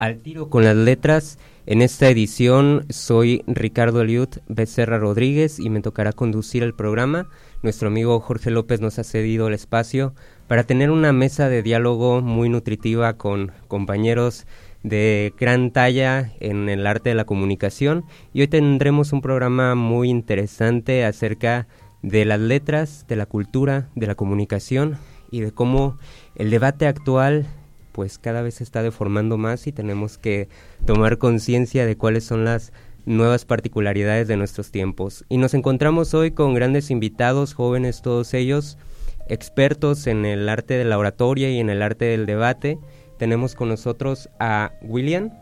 Al tiro con las letras. En esta edición soy Ricardo Eliud Becerra Rodríguez y me tocará conducir el programa. Nuestro amigo Jorge López nos ha cedido el espacio para tener una mesa de diálogo muy nutritiva con compañeros de gran talla en el arte de la comunicación, y hoy tendremos un programa muy interesante acerca de las letras, de la cultura, de la comunicación y de cómo el debate actual pues cada vez se está deformando más y tenemos que tomar conciencia de cuáles son las nuevas particularidades de nuestros tiempos. Y nos encontramos hoy con grandes invitados, jóvenes todos ellos, expertos en el arte de la oratoria y en el arte del debate. Tenemos con nosotros a William.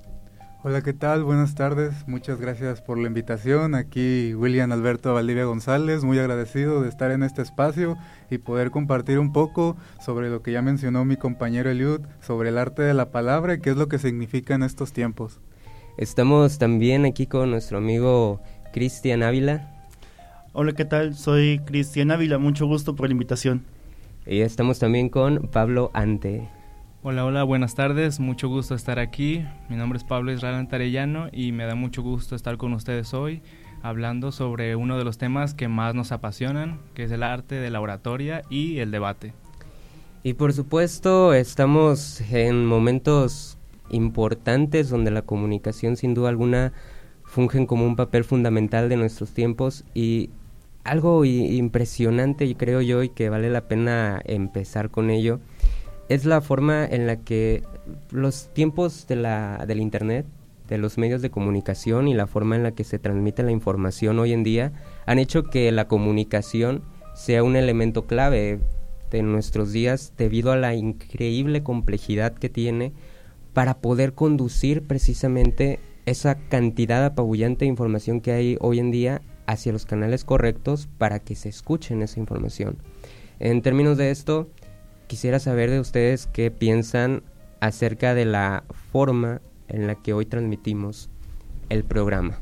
Hola, ¿qué tal? Buenas tardes, muchas gracias por la invitación. Aquí William Alberto Valdivia González, muy agradecido de estar en este espacio y poder compartir un poco sobre lo que ya mencionó mi compañero Eliud, sobre el arte de la palabra y qué es lo que significa en estos tiempos. Estamos también aquí con nuestro amigo Cristian Ávila. Hola, ¿qué tal? Soy Cristian Ávila, mucho gusto por la invitación. Y estamos también con Pablo Ante. Hola, buenas tardes, mucho gusto estar aquí. Mi nombre es Pablo Israel Antarellano y me da mucho gusto estar con ustedes hoy hablando sobre uno de los temas que más nos apasionan, que es el arte de la oratoria y el debate. Y por supuesto estamos en momentos importantes donde la comunicación sin duda alguna funge como un papel fundamental de nuestros tiempos, y algo impresionante, y creo yo, y que vale la pena empezar con ello, es la forma en la que los tiempos del internet, de los medios de comunicación y la forma en la que se transmite la información hoy en día han hecho que la comunicación sea un elemento clave de nuestros días debido a la increíble complejidad que tiene para poder conducir precisamente esa cantidad apabullante de información que hay hoy en día hacia los canales correctos para que se escuchen esa información. En términos de esto, quisiera saber de ustedes qué piensan acerca de la forma en la que hoy transmitimos el programa,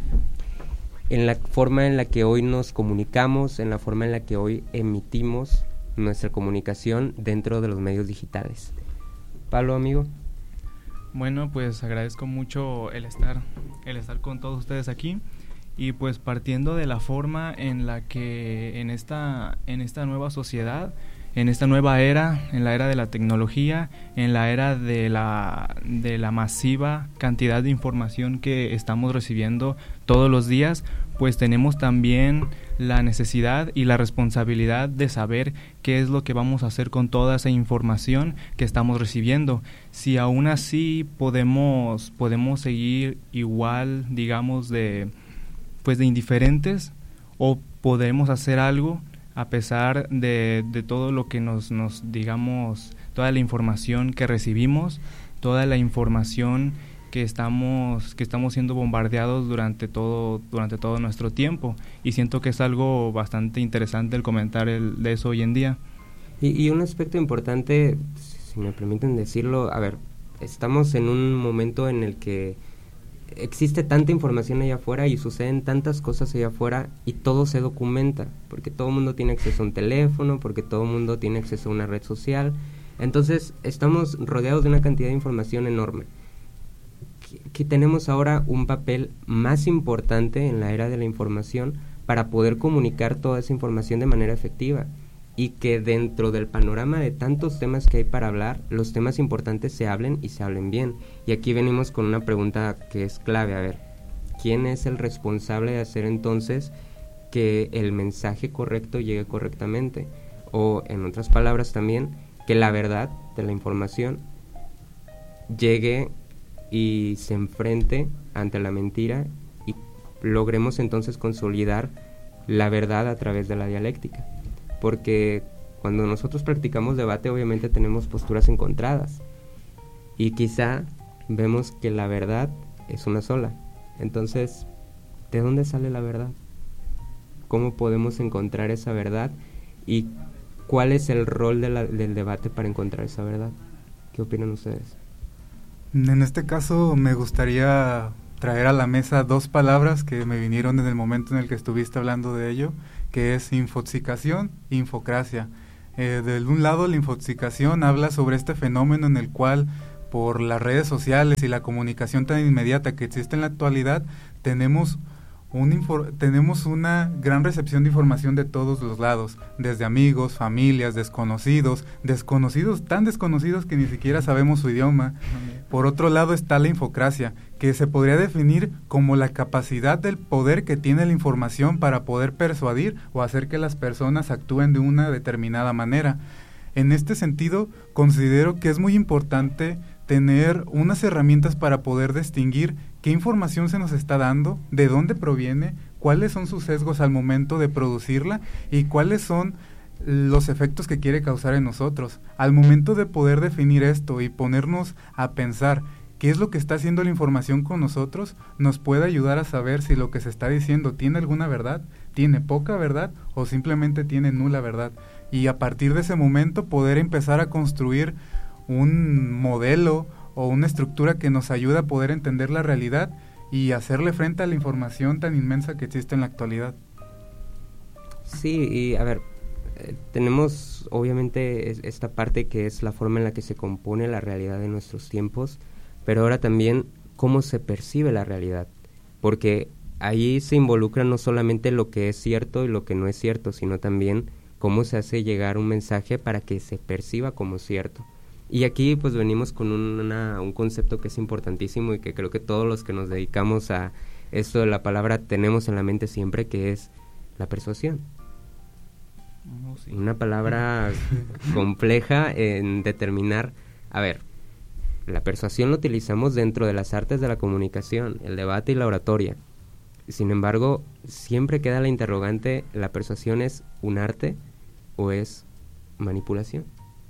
en la forma en la que hoy nos comunicamos, en la forma en la que hoy emitimos nuestra comunicación dentro de los medios digitales. Pablo, amigo. Bueno, pues agradezco mucho el estar con todos ustedes aquí, y pues partiendo de la forma en la que en esta nueva sociedad, en esta nueva era, en la era de la tecnología, en la era de la masiva cantidad de información que estamos recibiendo todos los días, pues tenemos también la necesidad y la responsabilidad de saber qué es lo que vamos a hacer con toda esa información que estamos recibiendo. Si aún así podemos seguir igual, digamos, de indiferentes, o podemos hacer algo a pesar de todo lo que nos digamos, toda la información que recibimos, toda la información que estamos siendo bombardeados durante todo nuestro tiempo, y siento que es algo bastante interesante el comentar de eso hoy en día. Y un aspecto importante, si me permiten decirlo, a ver, estamos en un momento en el que existe tanta información allá afuera y suceden tantas cosas allá afuera y todo se documenta, porque todo el mundo tiene acceso a un teléfono, porque todo el mundo tiene acceso a una red social. Entonces estamos rodeados de una cantidad de información enorme, que tenemos ahora un papel más importante en la era de la información para poder comunicar toda esa información de manera efectiva, y que dentro del panorama de tantos temas que hay para hablar, los temas importantes se hablen y se hablen bien. Y aquí venimos con una pregunta que es clave. A ver, ¿quién es el responsable de hacer entonces que el mensaje correcto llegue correctamente? O, en otras palabras también, que la verdad de la información llegue y se enfrente ante la mentira, y logremos entonces consolidar la verdad a través de la dialéctica. Porque cuando nosotros practicamos debate, obviamente tenemos posturas encontradas, y quizá vemos que la verdad es una sola. Entonces, ¿de dónde sale la verdad? ¿Cómo podemos encontrar esa verdad? ¿Y cuál es el rol del debate para encontrar esa verdad? ¿Qué opinan ustedes? En este caso me gustaría traer a la mesa dos palabras que me vinieron en el momento en el que estuviste hablando de ello, que es infoxicación e infocracia. De un lado, la infoxicación habla sobre este fenómeno en el cual por las redes sociales y la comunicación tan inmediata que existe en la actualidad, tenemos una gran recepción de información de todos los lados, desde amigos, familias, desconocidos tan desconocidos que ni siquiera sabemos su idioma. Por otro lado está la infocracia, que se podría definir como la capacidad del poder que tiene la información para poder persuadir o hacer que las personas actúen de una determinada manera. En este sentido, considero que es muy importante tener unas herramientas para poder distinguir qué información se nos está dando, de dónde proviene, cuáles son sus sesgos al momento de producirla y cuáles son los efectos que quiere causar en nosotros. Al momento de poder definir esto y ponernos a pensar qué es lo que está haciendo la información con nosotros, nos puede ayudar a saber si lo que se está diciendo tiene alguna verdad, tiene poca verdad o simplemente tiene nula verdad. Y a partir de ese momento poder empezar a construir un modelo o una estructura que nos ayude a poder entender la realidad y hacerle frente a la información tan inmensa que existe en la actualidad. Sí, y a ver, tenemos obviamente esta parte que es la forma en la que se compone la realidad de nuestros tiempos, pero ahora también cómo se percibe la realidad, porque ahí se involucra no solamente lo que es cierto y lo que no es cierto, sino también cómo se hace llegar un mensaje para que se perciba como cierto. Y aquí pues venimos con un concepto que es importantísimo y que creo que todos los que nos dedicamos a esto de la palabra tenemos en la mente siempre, que es la persuasión. Sí. Una palabra compleja en determinar. A ver, la persuasión la utilizamos dentro de las artes de la comunicación, el debate y la oratoria. Sin embargo, siempre queda la interrogante, ¿la persuasión es un arte o es manipulación?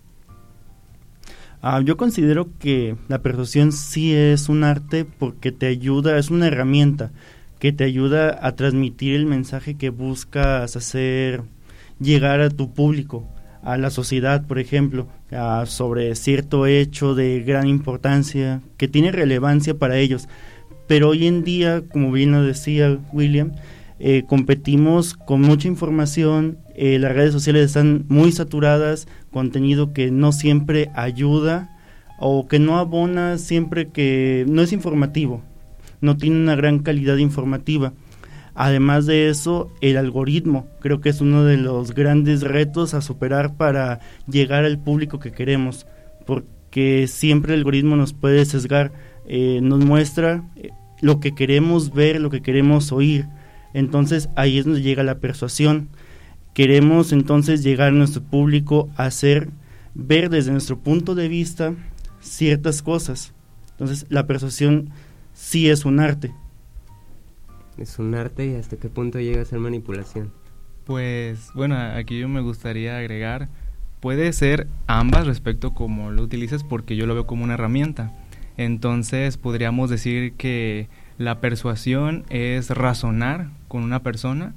Yo considero que la persuasión sí es un arte porque te ayuda, es una herramienta que te ayuda a transmitir el mensaje que buscas hacer llegar a tu público, a la sociedad, por ejemplo, sobre cierto hecho de gran importancia que tiene relevancia para ellos. Pero hoy en día, como bien lo decía William, competimos con mucha información, las redes sociales están muy saturadas, contenido que no siempre ayuda o que no abona, siempre que no es informativo, no tiene una gran calidad informativa. Además de eso, el algoritmo creo que es uno de los grandes retos a superar para llegar al público que queremos, porque siempre el algoritmo nos puede sesgar, nos muestra lo que queremos ver, lo que queremos oír. Entonces ahí es donde llega la persuasión. Queremos entonces llegar a nuestro público a hacer ver desde nuestro punto de vista ciertas cosas. Entonces la persuasión sí es un arte. Es un arte, ¿y hasta qué punto llega a ser manipulación? Pues bueno, aquí yo me gustaría agregar, puede ser ambas respecto como lo utilices, porque yo lo veo como una herramienta. Entonces podríamos decir que la persuasión es razonar con una persona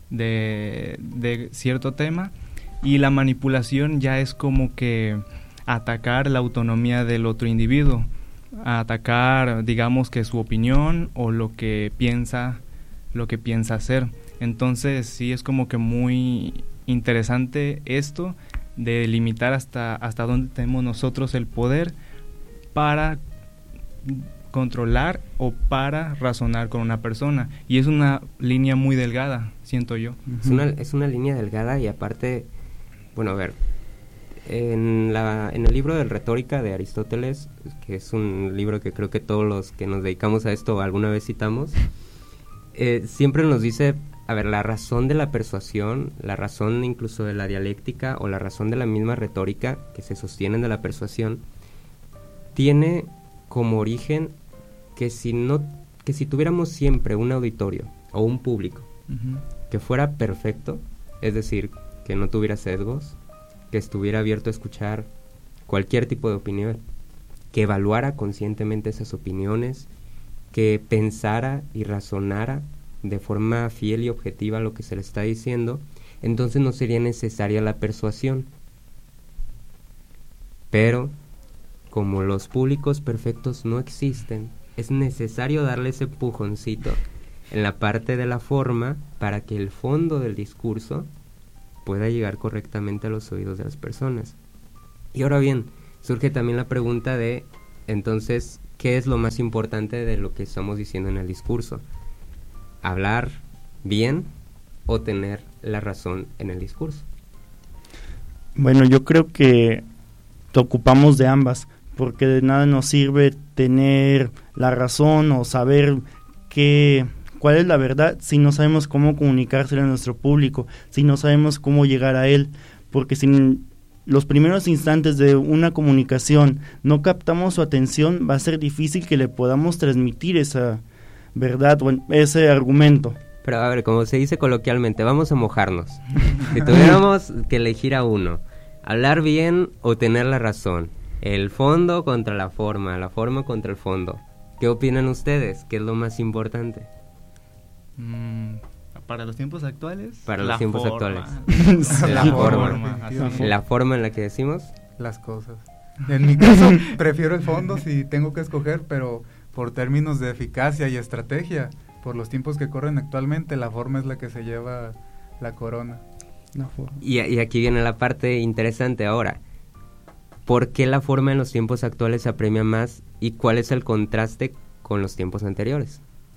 de cierto tema, y la manipulación ya es como que atacar la autonomía del otro individuo, atacar, digamos, que su opinión o lo que piensa hacer. Entonces sí es como que muy interesante esto de limitar hasta dónde tenemos nosotros el poder para controlar o para razonar con una persona, y es una línea muy delgada, siento yo. Es una línea delgada, y aparte, bueno, a ver, en el libro de Retórica de Aristóteles, que es un libro que creo que todos los que nos dedicamos a esto alguna vez citamos, siempre nos dice, a ver, la razón de la persuasión, la razón incluso de la dialéctica o la razón de la misma retórica que se sostienen de la persuasión, tiene como origen que si tuviéramos siempre un auditorio o un público que fuera perfecto, es decir, que no tuviera sesgos, que estuviera abierto a escuchar cualquier tipo de opinión, que evaluara conscientemente esas opiniones, que pensara y razonara de forma fiel y objetiva lo que se le está diciendo, entonces no sería necesaria la persuasión. Pero como los públicos perfectos no existen, es necesario darle ese empujoncito en la parte de la forma para que el fondo del discurso pueda llegar correctamente a los oídos de las personas. Y ahora bien, surge también la pregunta de Entonces, ¿qué es lo más importante de lo que estamos diciendo en el discurso? ¿Hablar bien o tener la razón en el discurso? Bueno, yo creo que ocupamos de ambas, porque de nada nos sirve tener la razón o saber cuál es la verdad si no sabemos cómo comunicársela a nuestro público, si no sabemos cómo llegar a él, porque si los primeros instantes de una comunicación no captamos su atención, va a ser difícil que le podamos transmitir esa verdad o ese argumento. Pero a ver, como se dice coloquialmente, vamos a mojarnos. Si tuviéramos que elegir a uno, hablar bien o tener la razón, el fondo contra la forma contra el fondo, ¿qué opinan ustedes? ¿Qué es lo más importante? Para los tiempos actuales. Para los tiempos actuales. Sí. La forma en la que decimos las cosas. En mi caso, prefiero el fondo si tengo que escoger, pero por términos de eficacia y estrategia, por los tiempos que corren actualmente, la forma es la que se lleva la corona. Y aquí viene la parte interesante ahora. ¿Por qué la forma en los tiempos actuales se apremia más y cuál es el contraste con los tiempos anteriores?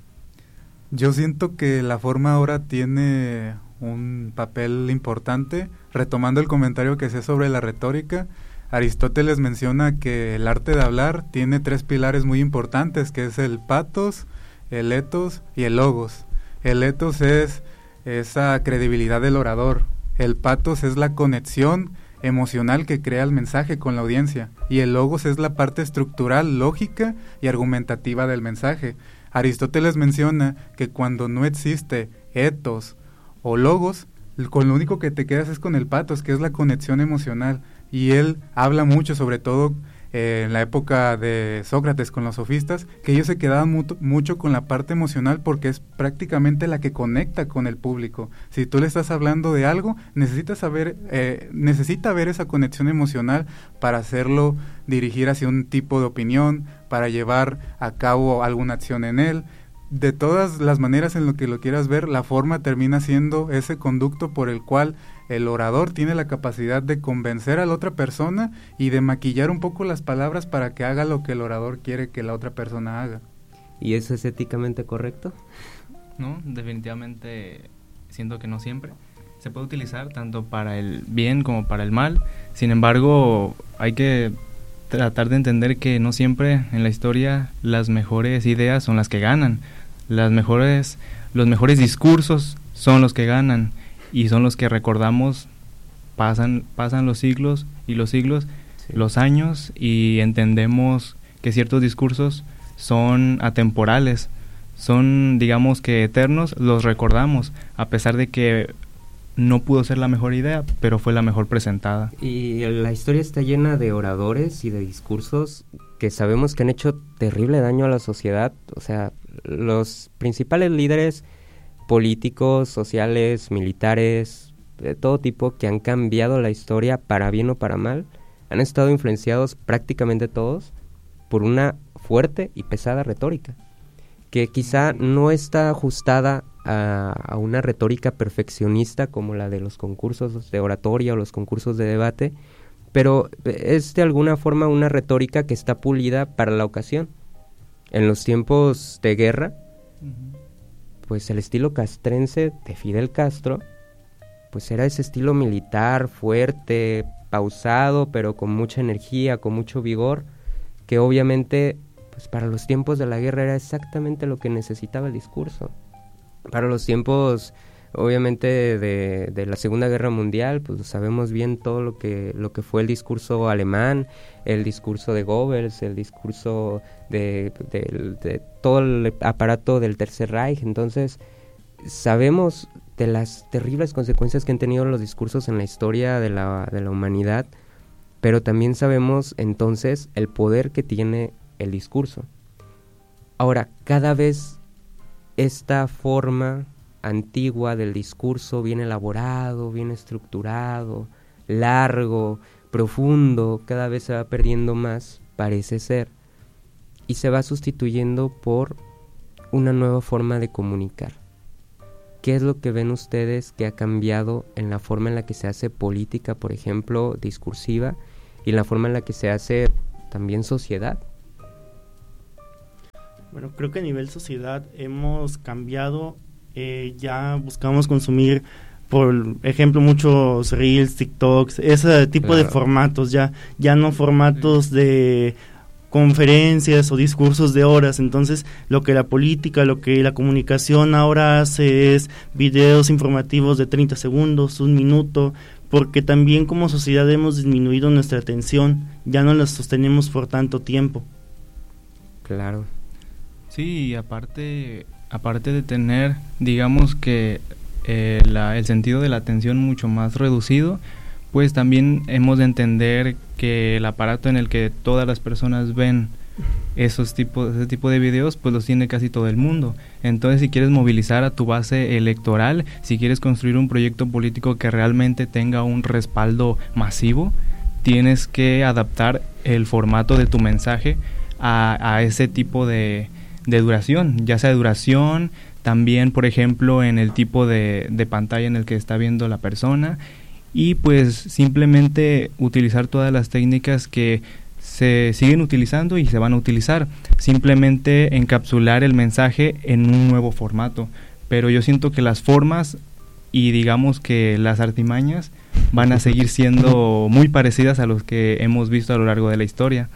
Yo siento que la forma ahora tiene un papel importante. Retomando el comentario que sé sobre la retórica, Aristóteles menciona que el arte de hablar tiene 3 pilares muy importantes, que es el patos, el ethos y el logos. El ethos es esa credibilidad del orador. El patos es la conexión emocional que crea el mensaje con la audiencia. Y el logos es la parte estructural, lógica y argumentativa del mensaje. Aristóteles menciona que cuando no existe ethos o logos, con lo único que te quedas es con el patos, que es la conexión emocional. Y él habla mucho, sobre todo en la época de Sócrates con los sofistas, que ellos se quedaban mucho con la parte emocional porque es prácticamente la que conecta con el público. Si tú le estás hablando de algo, necesita haber esa conexión emocional para hacerlo dirigir hacia un tipo de opinión, para llevar a cabo alguna acción en él. De todas las maneras en lo que lo quieras ver, la forma termina siendo ese conducto por el cual el orador tiene la capacidad de convencer a la otra persona y de maquillar un poco las palabras para que haga lo que el orador quiere que la otra persona haga. ¿Y eso es éticamente correcto? No, definitivamente siento que no siempre. Se puede utilizar tanto para el bien como para el mal. Sin embargo, hay que tratar de entender que no siempre en la historia las mejores ideas son las que ganan. Los mejores discursos son los que ganan y son los que recordamos. Pasan los siglos y los siglos, sí, los años, y entendemos que ciertos discursos son atemporales, son, digamos que eternos, los recordamos, a pesar de que no pudo ser la mejor idea, pero fue la mejor presentada. Y la historia está llena de oradores y de discursos que sabemos que han hecho terrible daño a la sociedad. O sea, los principales líderes políticos, sociales, militares, de todo tipo, que han cambiado la historia para bien o para mal, han estado influenciados prácticamente todos por una fuerte y pesada retórica, que quizá no está ajustada a una retórica perfeccionista como la de los concursos de oratoria o los concursos de debate, pero es de alguna forma una retórica que está pulida para la ocasión. En los tiempos de guerra, pues el estilo castrense de Fidel Castro, pues era ese estilo militar, fuerte, pausado, pero con mucha energía, con mucho vigor, que obviamente pues para los tiempos de la guerra era exactamente lo que necesitaba el discurso. Para los tiempos, obviamente, de la Segunda Guerra Mundial, pues sabemos bien todo lo que fue el discurso alemán, el discurso de Goebbels, el discurso de todo el aparato del Tercer Reich. Entonces, sabemos de las terribles consecuencias que han tenido los discursos en la historia de la humanidad, pero también sabemos entonces el poder que tiene el discurso. Ahora, cada vez esta forma antigua del discurso, bien elaborado, bien estructurado, largo, profundo, cada vez se va perdiendo más, parece ser, y se va sustituyendo por una nueva forma de comunicar. ¿Qué es lo que ven ustedes que ha cambiado en la forma en la que se hace política, por ejemplo, discursiva, y la forma en la que se hace también sociedad? Bueno, creo que a nivel sociedad hemos cambiado, ya buscamos consumir, por ejemplo, muchos reels, TikToks, ese tipo de formatos, ya no formatos de conferencias o discursos de horas. Entonces, lo que la política, lo que la comunicación ahora hace es videos informativos de 30 segundos, 1 minuto, porque también como sociedad hemos disminuido nuestra atención, ya no la sostenemos por tanto tiempo. Claro. Sí, y aparte de tener, digamos que el sentido de la atención mucho más reducido, pues también hemos de entender que el aparato en el que todas las personas ven ese tipo de videos, pues los tiene casi todo el mundo. Entonces, si quieres movilizar a tu base electoral, si quieres construir un proyecto político que realmente tenga un respaldo masivo, tienes que adaptar el formato de tu mensaje a ese tipo de duración, ya sea de duración, también, por ejemplo, en el tipo de pantalla en el que está viendo la persona, y pues simplemente utilizar todas las técnicas que se siguen utilizando y se van a utilizar, simplemente encapsular el mensaje en un nuevo formato. Pero yo siento que las formas y digamos que las artimañas van a seguir siendo muy parecidas a los que hemos visto a lo largo de la historia.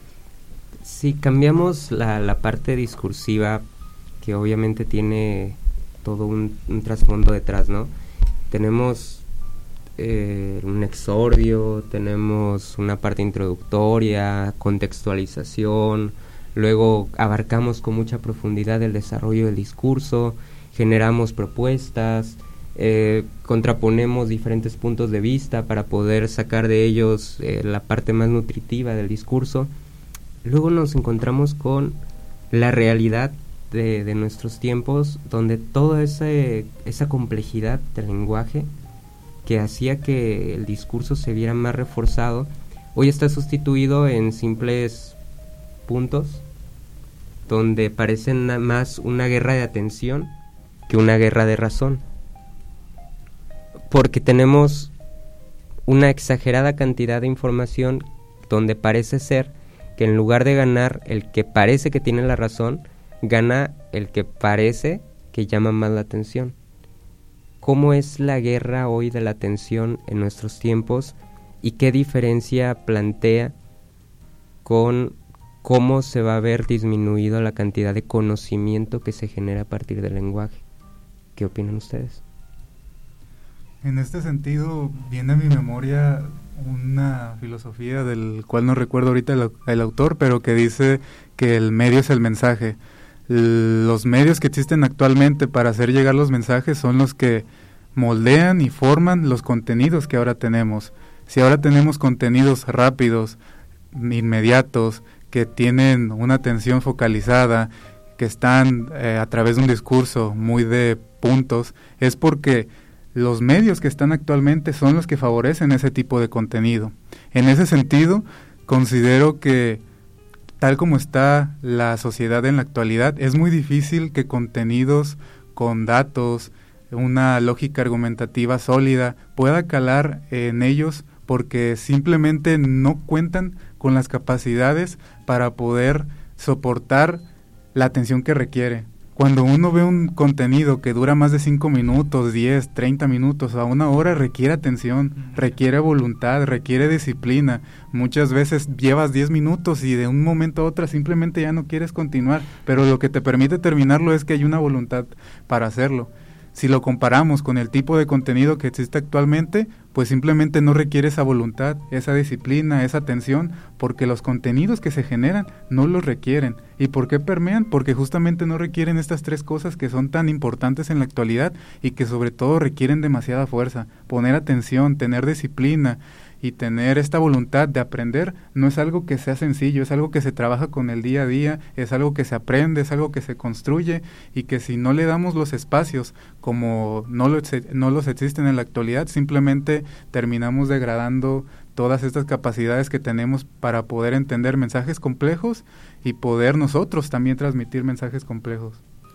Si cambiamos la parte discursiva, que obviamente tiene todo un trasfondo detrás, ¿no? Tenemos un exordio, tenemos una parte introductoria, contextualización, luego abarcamos con mucha profundidad el desarrollo del discurso, generamos propuestas, contraponemos diferentes puntos de vista para poder sacar de ellos la parte más nutritiva del discurso. Luego nos encontramos con la realidad de nuestros tiempos, donde toda esa complejidad del lenguaje que hacía que el discurso se viera más reforzado, hoy está sustituido en simples puntos, donde parecen más una guerra de atención que una guerra de razón, porque tenemos una exagerada cantidad de información donde parece ser que en lugar de ganar el que parece que tiene la razón, gana el que parece que llama más la atención. ¿Cómo es la guerra hoy de la atención en nuestros tiempos y qué diferencia plantea con cómo se va a ver disminuido la cantidad de conocimiento que se genera a partir del lenguaje? ¿Qué opinan ustedes? En este sentido, viene a mi memoria una filosofía del cual no recuerdo ahorita el autor, pero que dice que el medio es el mensaje. Los medios que existen actualmente para hacer llegar los mensajes son los que moldean y forman los contenidos que ahora tenemos. Si ahora tenemos contenidos rápidos, inmediatos, que tienen una atención focalizada, que están a través de un discurso muy de puntos, es porque los medios que están actualmente son los que favorecen ese tipo de contenido. En ese sentido, considero que tal como está la sociedad en la actualidad, es muy difícil que contenidos con datos, una lógica argumentativa sólida, pueda calar en ellos, porque simplemente no cuentan con las capacidades para poder soportar la atención que requiere. Cuando uno ve un contenido que dura más de 5 minutos, 10, 30 minutos, a 1 hora, requiere atención, requiere voluntad, requiere disciplina. Muchas veces llevas 10 minutos y de un momento a otro simplemente ya no quieres continuar, pero lo que te permite terminarlo es que hay una voluntad para hacerlo. Si lo comparamos con el tipo de contenido que existe actualmente, pues simplemente no requiere esa voluntad, esa disciplina, esa atención, porque los contenidos que se generan no los requieren. ¿Y por qué permean? Porque justamente no requieren estas 3 cosas que son tan importantes en la actualidad y que sobre todo requieren demasiada fuerza. Poner atención, tener disciplina y tener esta voluntad de aprender no es algo que sea sencillo, es algo que se trabaja con el día a día, es algo que se aprende, es algo que se construye, y que si no le damos los espacios como no los existen en la actualidad, simplemente terminamos degradando todas estas capacidades que tenemos para poder entender mensajes complejos y poder nosotros también transmitir mensajes complejos.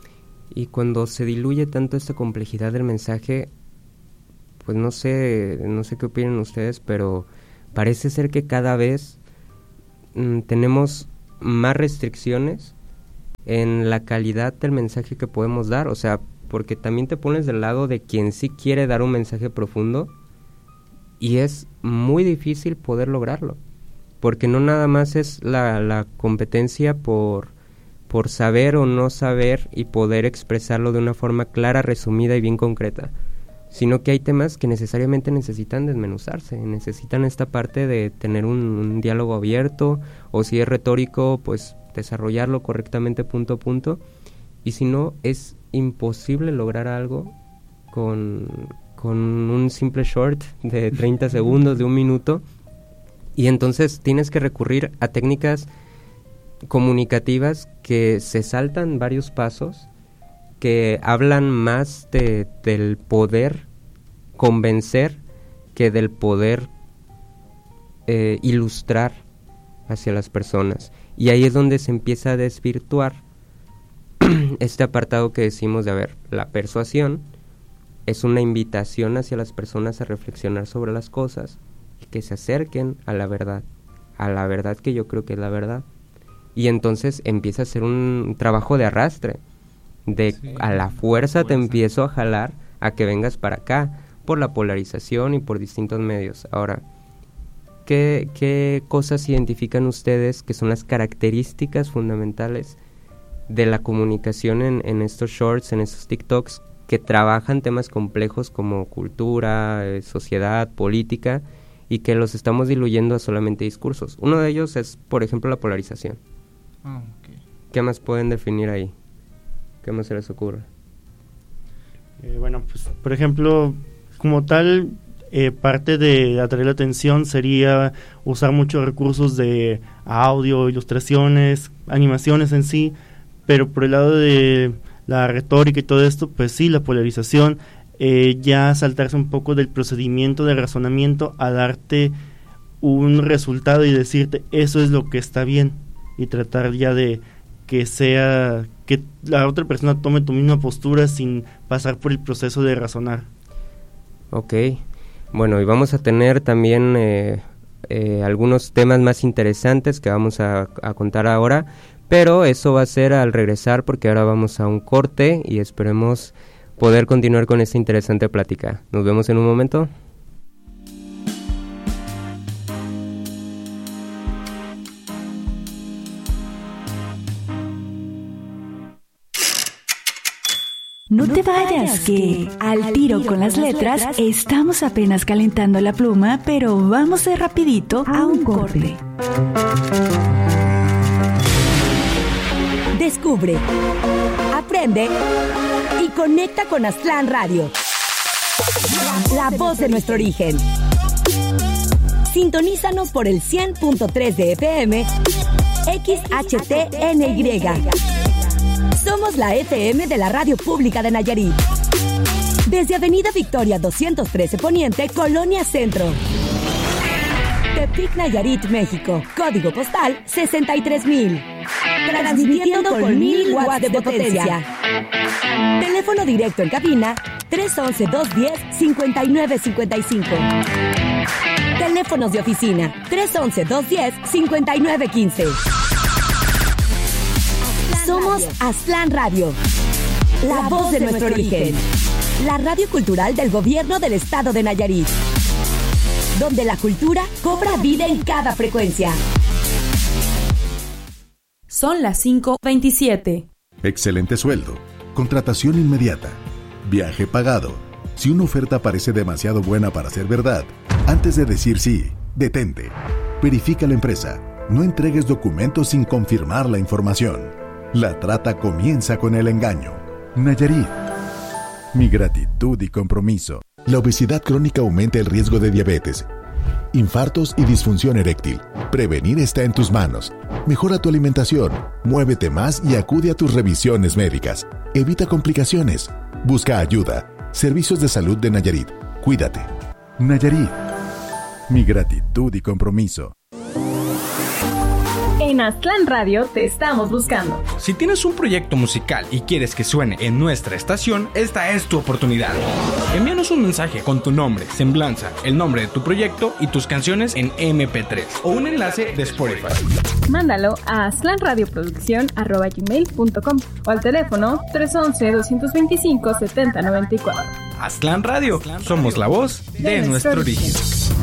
Y cuando se diluye tanto esta complejidad del mensaje, pues no sé qué opinan ustedes, pero parece ser que cada vez tenemos más restricciones en la calidad del mensaje que podemos dar, o sea, porque también te pones del lado de quien sí quiere dar un mensaje profundo y es muy difícil poder lograrlo, porque no nada más es la competencia por saber o no saber y poder expresarlo de una forma clara, resumida y bien concreta, sino que hay temas que necesariamente necesitan desmenuzarse, necesitan esta parte de tener un diálogo abierto, o si es retórico, pues desarrollarlo correctamente punto a punto, y si no, es imposible lograr algo con un simple short de 30 segundos, de 1 minuto, y entonces tienes que recurrir a técnicas comunicativas que se saltan varios pasos, que hablan más del poder convencer que del poder ilustrar hacia las personas. Y ahí es donde se empieza a desvirtuar este apartado que decimos de, a ver, la persuasión es una invitación hacia las personas a reflexionar sobre las cosas y que se acerquen a la verdad que yo creo que es la verdad. Y entonces empieza a ser un trabajo de arrastre, de sí, a la fuerza te empiezo a jalar a que vengas para acá, por la polarización y por distintos medios. Ahora, ¿qué cosas identifican ustedes que son las características fundamentales de la comunicación en estos shorts, en estos TikToks, que trabajan temas complejos como cultura, sociedad, política, y que los estamos diluyendo a solamente discursos? Uno de ellos es, por ejemplo, la polarización. Okay. ¿Qué más pueden definir ahí? ¿Qué más se les ocurre? Bueno, pues, por ejemplo, como tal, parte de atraer la atención sería usar muchos recursos de audio, ilustraciones, animaciones en sí, pero por el lado de la retórica y todo esto, pues sí, la polarización, ya saltarse un poco del procedimiento de razonamiento a darte un resultado y decirte eso es lo que está bien, y tratar ya de que la otra persona tome tu misma postura sin pasar por el proceso de razonar. Ok, bueno, y vamos a tener también algunos temas más interesantes que vamos a contar ahora, pero eso va a ser al regresar, porque ahora vamos a un corte y esperemos poder continuar con esta interesante plática. Nos vemos en un momento. No te vayas, que al tiro con las letras estamos apenas calentando la pluma, pero vamos de rapidito a un corte. Descubre, aprende y conecta con Aztlán Radio, la voz de nuestro origen. Sintonízanos por el 100.3 de FM, XHTNY. Somos la FM de la Radio Pública de Nayarit. Desde Avenida Victoria 213 Poniente, Colonia Centro. Tepic, Nayarit, México. Código postal 63,000. Transmitiendo con 1000 watts de potencia. Teléfono directo en cabina 311-210-5955. Teléfonos de oficina 311-210-5915. Somos Aztlán Radio, la voz de nuestro origen. La radio cultural del gobierno del estado de Nayarit, donde la cultura cobra vida en cada frecuencia. Son las 5:27. Excelente sueldo, contratación inmediata, viaje pagado. Si una oferta parece demasiado buena para ser verdad, antes de decir sí, detente. Verifica la empresa. No entregues documentos sin confirmar la información. La trata comienza con el engaño. Nayarit. Mi gratitud y compromiso. La obesidad crónica aumenta el riesgo de diabetes, infartos y disfunción eréctil. Prevenir está en tus manos. Mejora tu alimentación, muévete más y acude a tus revisiones médicas. Evita complicaciones. Busca ayuda. Servicios de salud de Nayarit. Cuídate. Nayarit. Mi gratitud y compromiso. En Aztlán Radio te estamos buscando. Si tienes un proyecto musical y quieres que suene en nuestra estación, esta es tu oportunidad. Envíanos un mensaje con tu nombre, semblanza, el nombre de tu proyecto y tus canciones en MP3 o un enlace de Spotify. Mándalo a aztlanradioproducción@gmail.com o al teléfono 311-225-7094. Aztlán Radio, somos la voz de nuestro origen.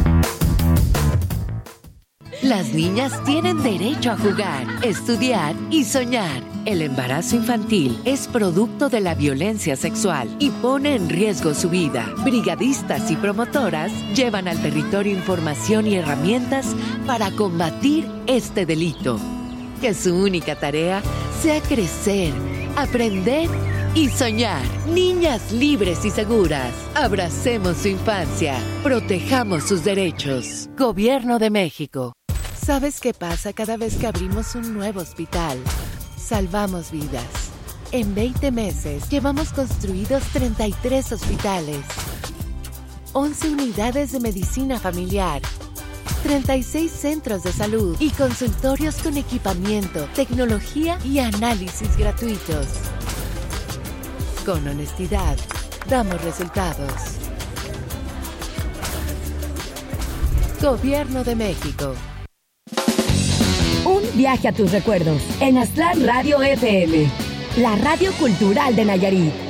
Las niñas tienen derecho a jugar, estudiar y soñar. El embarazo infantil es producto de la violencia sexual y pone en riesgo su vida. Brigadistas y promotoras llevan al territorio información y herramientas para combatir este delito. Que su única tarea sea crecer, aprender y soñar. Niñas libres y seguras. Abracemos su infancia. Protejamos sus derechos. Gobierno de México. ¿Sabes qué pasa cada vez que abrimos un nuevo hospital? Salvamos vidas. En 20 meses llevamos construidos 33 hospitales, 11 unidades de medicina familiar, 36 centros de salud y consultorios con equipamiento, tecnología y análisis gratuitos. Con honestidad, damos resultados. Gobierno de México. Un viaje a tus recuerdos en Aztlán Radio FM, la radio cultural de Nayarit.